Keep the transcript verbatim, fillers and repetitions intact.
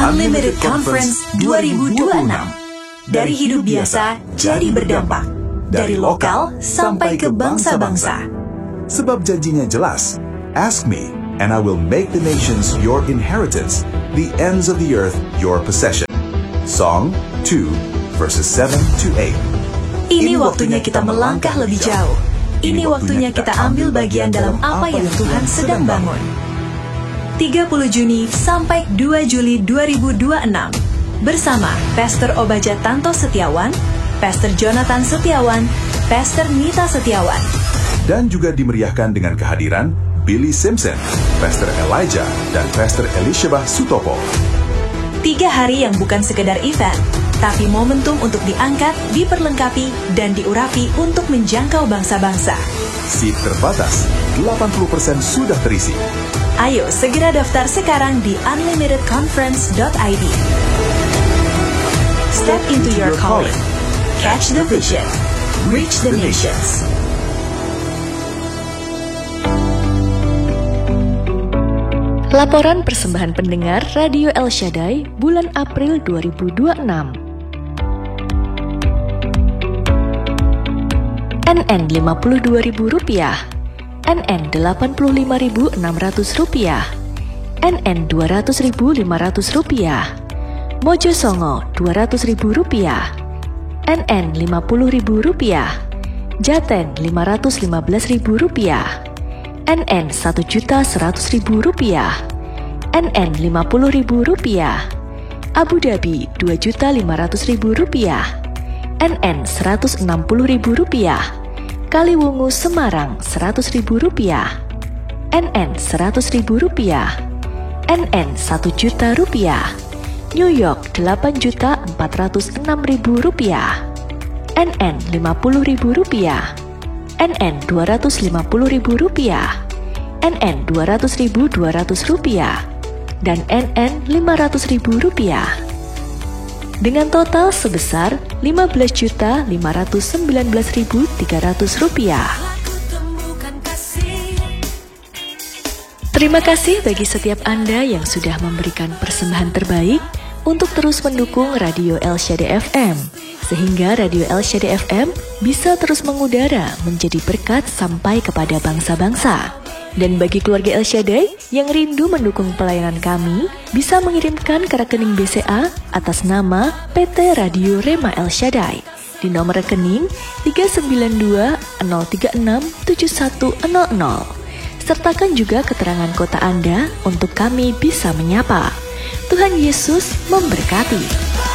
Unlimited Conference dua ribu dua puluh enam. Dari hidup biasa jadi berdampak. Dari lokal sampai ke bangsa-bangsa. Sebab janjinya jelas. Ask me, and I will make the nations your inheritance, the ends of the earth your possession. Song two, verses seven to eight. Ini waktunya kita melangkah lebih jauh. Ini waktunya kita ambil bagian dalam apa yang Tuhan sedang bangun. tiga puluh Juni sampai dua Juli dua ribu dua puluh enam. Bersama Pastor Obaja Tanto Setiawan, Pastor Jonathan Setiawan, Pastor Nita Setiawan. Dan juga dimeriahkan dengan kehadiran Billy Simpson, Pastor Elijah, dan Pastor Elisheba Sutopo. Tiga hari yang bukan sekedar event, tapi momentum untuk diangkat, diperlengkapi, dan diurapi untuk menjangkau bangsa-bangsa. Seat terbatas, delapan puluh persen sudah terisi. Ayo segera daftar sekarang di unlimited conference dot i d. Step into your calling. Catch the vision. Reach the nations. Laporan persembahan pendengar Radio El Shaddai bulan April dua ribu dua puluh enam. N N lima puluh dua ribu rupiah, N N delapan puluh lima ribu enam ratus rupiah, N N dua ratus ribu lima ratus rupiah, Mojo Songo dua ratus ribu rupiah, N N lima puluh ribu rupiah, Jaten lima ratus lima belas ribu rupiah, N N satu juta seratus ribu rupiah, N N lima puluh ribu rupiah, Abu Dhabi dua juta lima ratus ribu rupiah, N N seratus enam puluh ribu rupiah, Kaliwungu Semarang seratus ribu rupiah, N N seratus ribu rupiah, N N satu juta rupiah, New York delapan juta empat ratus enam ribu rupiah, N N lima puluh ribu rupiah, N N dua ratus lima puluh ribu rupiah, N N dua ratus ribu dua ratus rupiah, dan N N lima ratus ribu rupiah. Dengan total sebesar lima belas juta lima ratus sembilan belas ribu tiga ratus rupiah. Terima kasih bagi setiap Anda yang sudah memberikan persembahan terbaik untuk terus mendukung Radio El Shaddai F M, sehingga Radio El Shaddai F M bisa terus mengudara menjadi berkat sampai kepada bangsa-bangsa. Dan bagi keluarga El Shaddai yang rindu mendukung pelayanan kami, bisa mengirimkan ke rekening B C A atas nama P T Radio Rema El Shaddai di nomor rekening tiga sembilan dua nol tiga enam tujuh satu nol nol. Sertakan juga keterangan kota Anda untuk kami bisa menyapa. Tuhan Yesus memberkati.